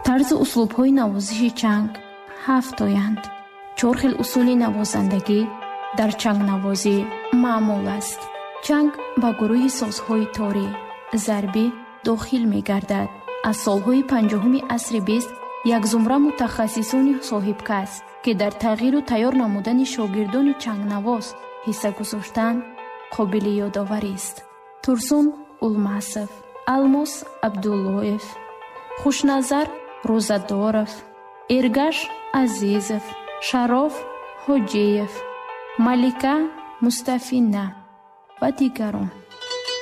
тарзу услубҳои навозиши чанг 7 тоянд. 4 хел усули навозандагӣ дар чангнавозӣ маъмул аст. чанг ба гурӯҳи созҳои торӣ, зарбӣ дохил мегардад. аз солҳои 50-уми асри 20 як зумра мутахассисони соҳибкас ки дар тағйиру тайёр намудани шогирдони чангнавоз ҳисса гузоштанд қобили ёдоварист. турсун улмасов, алмос абдуллоев, хушназар рӯзадоров, эргаш азизов, шароф ҳоҷиев, малика мустафина ва дигарон.